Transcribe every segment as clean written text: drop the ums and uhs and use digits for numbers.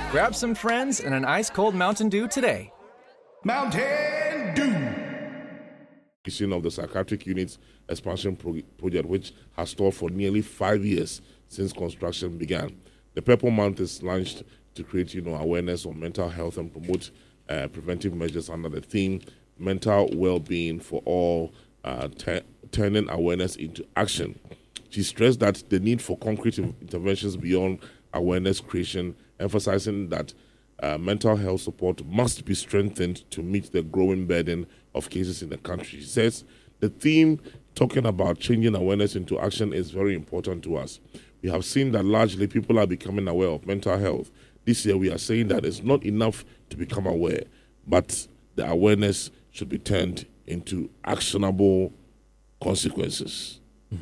Grab some friends and an ice-cold Mountain Dew today. Mountain Dew. Of the psychiatric unit's expansion project, which has stalled for nearly 5 years since construction began. The Purple Month is launched to create, awareness on mental health and promote preventive measures under the theme "Mental Well-Being for All," turning awareness into action. She stressed that the need for concrete interventions beyond awareness creation, emphasizing that mental health support must be strengthened to meet the growing burden of cases in the country. She says the theme, talking about changing awareness into action, is very important to us. We have seen that largely people are becoming aware of mental health. This year we are saying that it's not enough to become aware, but the awareness should be turned into actionable consequences.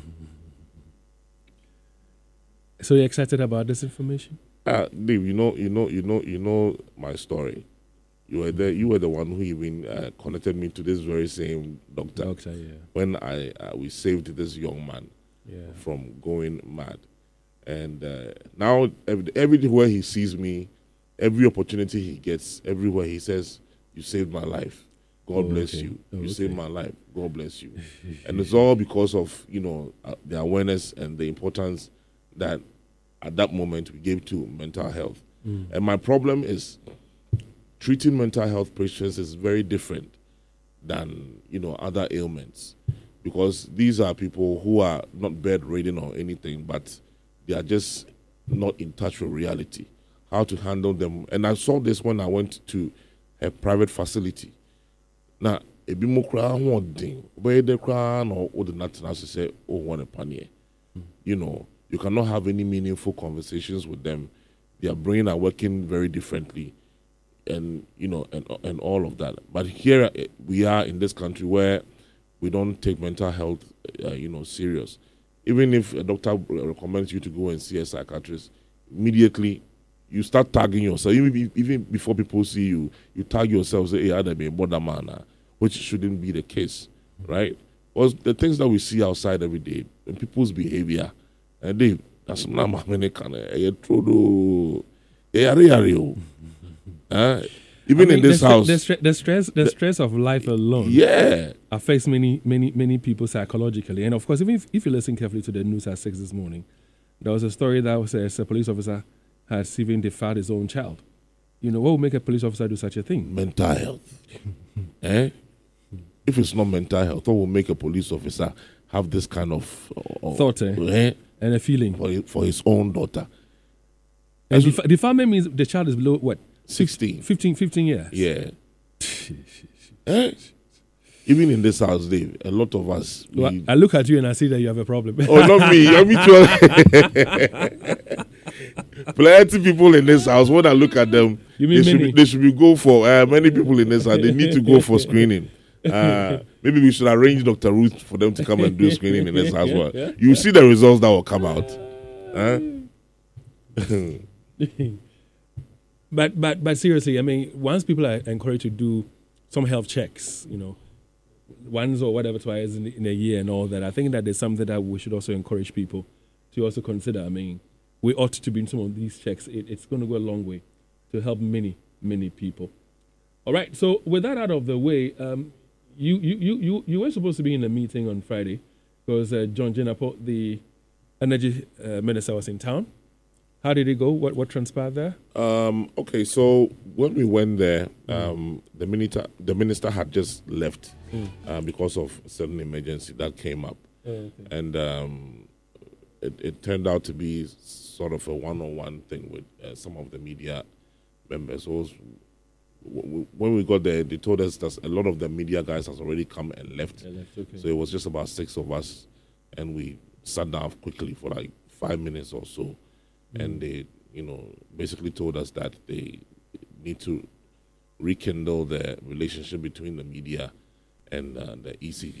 So you're excited about this information? Dave, you know my story. You were the one who even connected me to this very same doctor. Yeah. When we saved this young man from going mad, and now everywhere he sees me, every opportunity he gets, everywhere he says, "You saved my life. God bless you. You saved my life. God bless you." And it's all because of the awareness and the importance that at that moment we gave to mental health. And my problem is treating mental health patients is very different than other ailments, because these are people who are not bedridden or anything, but they are just not in touch with reality, how to handle them. And I saw this when I went to a private facility. Now, ebi mo kra ho odin, where the kra no o de natina say o want a panier. You cannot have any meaningful conversations with them. Their brain are working very differently, and and all of that. But here we are in this country where we don't take mental health serious. Even if a doctor recommends you to go and see a psychiatrist, immediately you start tagging yourself. Even before people see you, you tag yourself, say, "Hey, I be a border man," which shouldn't be the case, right? Well, the things that we see outside every day and people's behavior, and that's not my even in this house, the stress of life alone, affects many people psychologically. And of course, even if you listen carefully to the news at 6 this morning, there was a story that was a police officer has even defied his own child. What would make a police officer do such a thing? Mental health. If it's not mental health, what will make a police officer have this kind of thought and a feeling for his own daughter? And defilement means the child is below what? 16. 15 years. Yeah. Even in this house, Dave, a lot of us. I look at you and I see that you have a problem. Oh, not me. Me too. Plenty people in this house, when I look at them, they should be go for many people in this house. They need to go for screening. Maybe we should arrange Dr. Ruth for them to come and do screening in this house. Well, you see the results that will come out. But seriously, I mean, once people are encouraged to do some health checks, once or whatever twice in a year and all that, I think that there's something that we should also encourage people to also consider. I mean, we ought to be in some of these checks. It's going to go a long way to help many people. All right. So with that out of the way, you were supposed to be in a meeting on Friday because John Jinapor, the energy minister, was in town. How did it go? What transpired there? Okay, so when we went there, the minister had just left because of a certain emergency that came up. And it turned out to be sort of a one-on-one thing with some of the media members. So when we got there, they told us that a lot of the media guys has already come and left. So it was just about 6 of us, and we sat down quickly for like 5 minutes or so. And they, basically told us that they need to rekindle the relationship between the media and the EC,